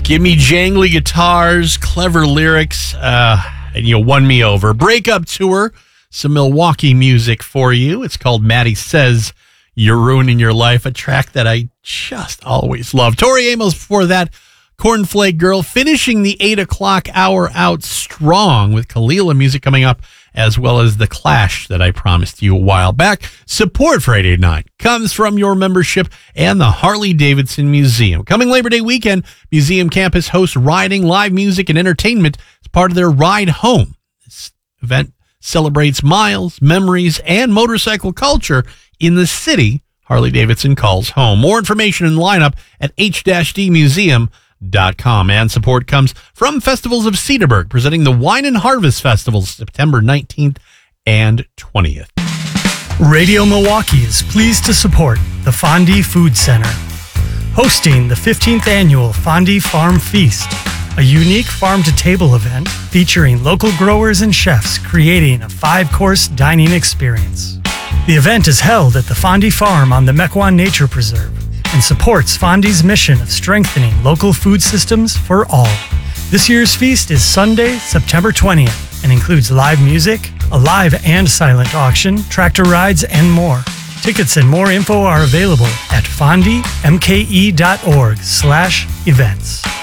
Give me jangly guitars, clever lyrics, and you won me over. Breakup Tour, some Milwaukee music for you. It's called Maddie Says You're Ruining Your Life, a track that I just always love. Tori Amos before that, Cornflake Girl, finishing the 8 o'clock hour out strong with Kalila music coming up, as well as The Clash that I promised you a while back. Support for 889 comes from your membership and the Harley-Davidson Museum. Coming Labor Day weekend, Museum Campus hosts riding, live music, and entertainment as part of their Ride Home. This event celebrates miles, memories, and motorcycle culture in the city Harley-Davidson calls home. More information and lineup at h-dmuseum.com. And support comes from Festivals of Cedarburg, presenting the Wine and Harvest Festivals September 19th and 20th. Radio Milwaukee is pleased to support the Fondie Food Center, hosting the 15th annual Fondie Farm Feast, a unique farm-to-table event featuring local growers and chefs creating a 5-course dining experience. The event is held at the Fondie Farm on the Mequon Nature Preserve and supports Fondie's mission of strengthening local food systems for all. This year's feast is Sunday, September 20th, and includes live music, a live and silent auction, tractor rides, and more. Tickets and more info are available at fondiemke.org/events.